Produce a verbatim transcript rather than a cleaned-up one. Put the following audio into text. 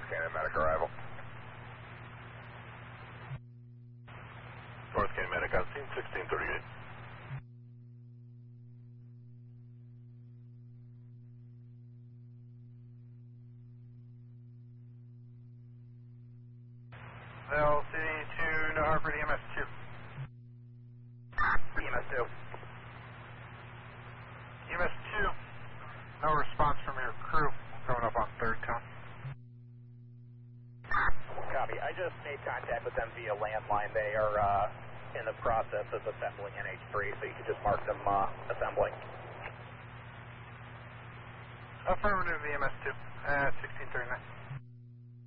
Canyon Medic arrival. North Canyon Medic on scene, sixteen thirty-eight. L C to New Hartford, E M S two. E M S two. E M S two, no response from your crew. Coming up on third cone. Copy. I just made contact with them via landline. They are uh, in the process of assembling N H three, so you can just mark them uh, assembling. Affirmative, E M S two, at sixteen thirty-nine.